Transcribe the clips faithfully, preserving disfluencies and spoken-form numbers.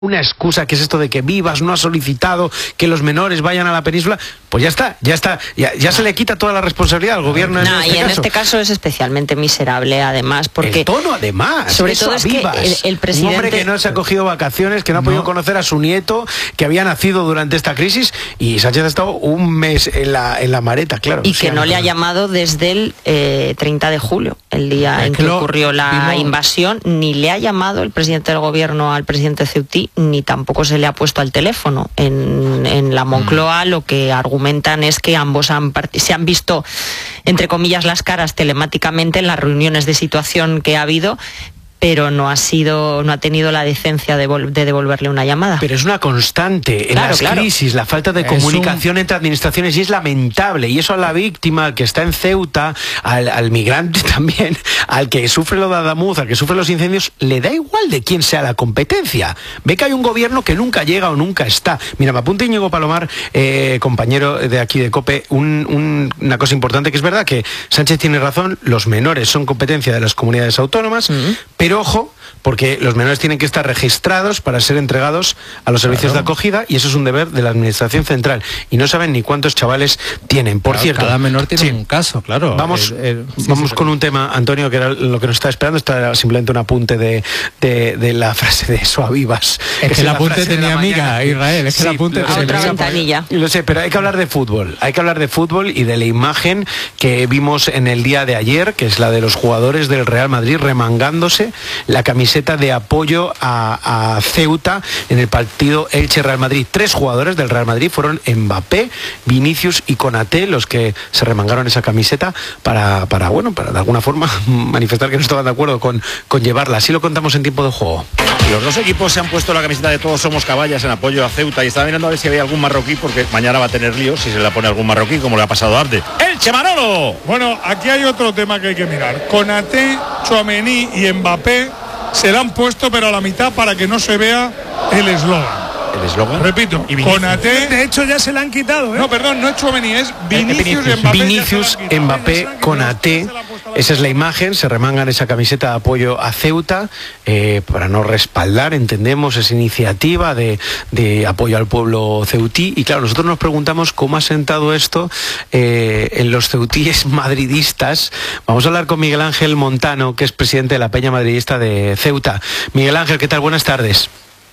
una excusa, que es esto de que Vivas no ha solicitado que los menores vayan a la península, pues ya está, ya está, ya, ya se le quita toda la responsabilidad al gobierno. No, en este y en caso. este caso es especialmente miserable, además, porque... El tono, además. Sobre todo es que el, el presidente... Un hombre que no se ha cogido vacaciones, que no ha podido no. conocer a su nieto, que había nacido durante esta crisis, y Sánchez ha estado un mes en la, en la mareta, claro. Y que sea, no, no le ha llamado desde el eh, treinta de julio, el día en que ocurrió la vimos. invasión, ni le ha llamado el presidente del gobierno al presidente Ceutí, ni tampoco se le ha puesto al teléfono. En, en la Moncloa lo que argumentan es que ambos han se han visto, entre comillas, las caras telemáticamente en las reuniones de situación que ha habido, pero no ha sido, no ha tenido la decencia de, de devolverle una llamada. Pero es una constante en claro, las claro. crisis, la falta de es comunicación un... entre administraciones, y es lamentable, y eso a la víctima que está en Ceuta, al, al migrante también, al que sufre lo de Adamuz, al que sufre los incendios, le da igual de quién sea la competencia. Ve que hay un gobierno que nunca llega o nunca está. Mira, me apunta Íñigo Palomar, eh, compañero de aquí de COPE, un, un, una cosa importante, que es verdad que Sánchez tiene razón, los menores son competencia de las comunidades autónomas, uh-huh. pero ojo, porque los menores tienen que estar registrados para ser entregados a los servicios claro. de acogida, y eso es un deber de la administración central, y no saben ni cuántos chavales tienen. Por claro, cierto, cada menor tiene sí. un caso, claro. Vamos, el, el, sí, vamos sí, con pero... un tema, Antonio, que era lo que nos está esperando. Esto era simplemente un apunte de, de, de la frase de Soavivas. Es que, que el apunte tenía amiga, Israel, es que sí, el apunte tenía otra ventanilla. Lo sé, pero hay que hablar de fútbol, hay que hablar de fútbol y de la imagen que vimos en el día de ayer, que es la de los jugadores del Real Madrid remangándose la camiseta de apoyo a, a Ceuta en el partido Elche-Real Madrid. Tres jugadores del Real Madrid fueron Mbappé, Vinicius y Konaté los que se remangaron esa camiseta para, para bueno, para de alguna forma manifestar que no estaban de acuerdo con, con llevarla. Así lo contamos en tiempo de juego. Los dos equipos se han puesto la camiseta de Todos Somos Caballas en apoyo a Ceuta, y estaba mirando a ver si había algún marroquí, porque mañana va a tener líos si se la pone algún marroquí, como le ha pasado a Abde. ¡Elche, Manolo! Bueno, aquí hay otro tema que hay que mirar. Konaté, Tchouaméni y Mbappé se la han puesto, pero a la mitad, para que no se vea el eslogan. ¿El eslogan? Repito, Konaté... De hecho, ya se la han quitado, ¿eh? No, perdón, no es Tchouaméni, es Vinicius, Vinicius, Mbappé. Vinicius Mbappé, Konaté. Esa es la imagen, se remangan esa camiseta de apoyo a Ceuta, eh, para no respaldar, entendemos, esa iniciativa de, de apoyo al pueblo ceutí. Y claro, nosotros nos preguntamos cómo ha sentado esto eh, en los ceutíes madridistas. Vamos a hablar con Miguel Ángel Montano, que es presidente de la Peña Madridista de Ceuta. Miguel Ángel, ¿qué tal? Buenas tardes.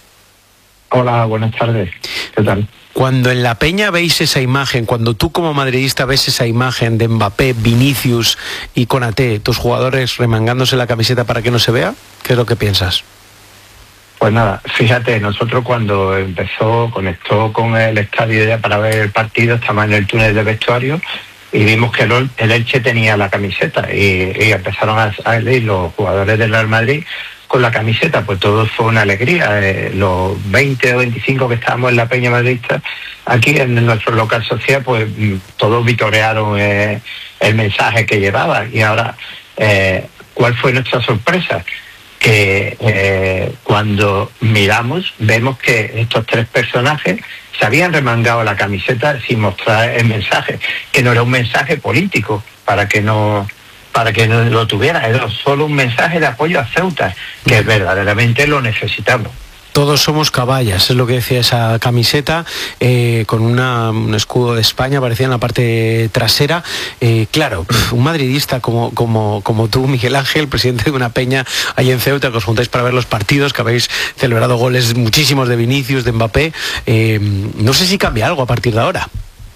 Hola, buenas tardes. ¿Qué tal? Cuando en la Peña veis esa imagen, cuando tú como madridista ves esa imagen de Mbappé, Vinicius y Konaté, tus jugadores remangándose la camiseta para que no se vea, ¿qué es lo que piensas? Pues nada, fíjate, nosotros cuando empezó, conectó con el estadio ya para ver el partido, estábamos en el túnel de vestuario y vimos que el, el Elche tenía la camiseta y, y empezaron a salir los jugadores del Real Madrid con la camiseta. Pues todo fue una alegría. Eh, los veinte o veinticinco que estábamos en la Peña Madridista, aquí en nuestro local social, pues todos vitorearon eh, el mensaje que llevaba. Y ahora, eh, ¿cuál fue nuestra sorpresa? Que eh, cuando miramos, vemos que estos tres personajes se habían remangado la camiseta sin mostrar el mensaje, que no era un mensaje político, para que no... para que no lo tuviera, era solo un mensaje de apoyo a Ceuta, que verdaderamente lo necesitamos. Todos somos caballas, es lo que decía esa camiseta, eh, con una, un escudo de España, aparecía en la parte trasera. Eh, claro, un madridista como, como, como tú, Miguel Ángel, presidente de una peña ahí en Ceuta, que os juntáis para ver los partidos, que habéis celebrado goles muchísimos de Vinicius, de Mbappé, eh, no sé si cambia algo a partir de ahora.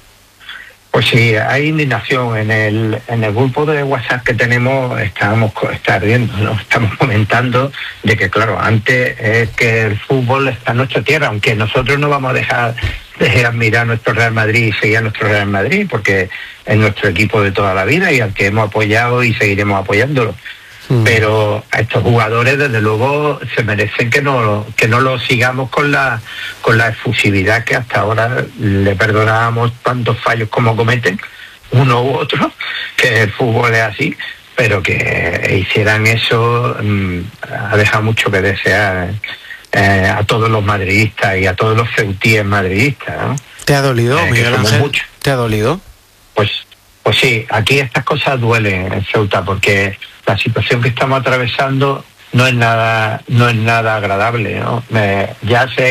Pues sí, hay indignación en el en el grupo de WhatsApp que tenemos. Estábamos está ardiendo, ¿no? Estamos comentando de que, claro, antes es que el fútbol está en nuestra tierra, aunque nosotros no vamos a dejar de admirar nuestro Real Madrid y seguir a nuestro Real Madrid, porque es nuestro equipo de toda la vida y al que hemos apoyado y seguiremos apoyándolo. Mm. Pero a estos jugadores, desde luego, se merecen que no que no los sigamos con la con la efusividad que hasta ahora le perdonábamos tantos fallos como cometen, uno u otro, que el fútbol es así, pero que hicieran eso mmm, ha dejado mucho que desear eh, a todos los madridistas y a todos los ceutíes madridistas, ¿no? ¿Te ha dolido, eh, Miguel Ángel? Mucho. ¿Te ha dolido? Pues, pues sí, aquí estas cosas duelen en Ceuta, porque la situación que estamos atravesando no es nada, no es nada agradable, ¿no? Me, ya sé